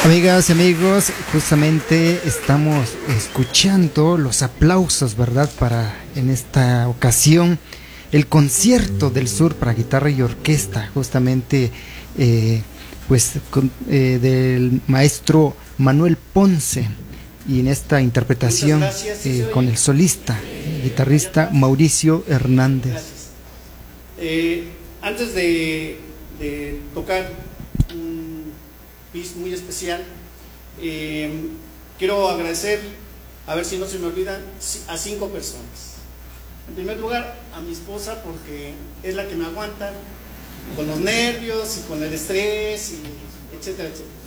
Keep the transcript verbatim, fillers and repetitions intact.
Amigas y amigos, justamente estamos escuchando los aplausos, ¿verdad? Para, en esta ocasión, el concierto del sur para guitarra y orquesta, justamente, eh, pues, con, eh, del maestro Manuel Ponce, y en esta interpretación gracias, eh, con el solista, el guitarrista Mauricio Hernández. Gracias. Eh, antes de, de tocar un piece muy especial, eh, quiero agradecer, a ver si no se me olvidan, a cinco personas. En primer lugar, a mi esposa, porque es la que me aguanta con los nervios y con el estrés, y etcétera, etcétera.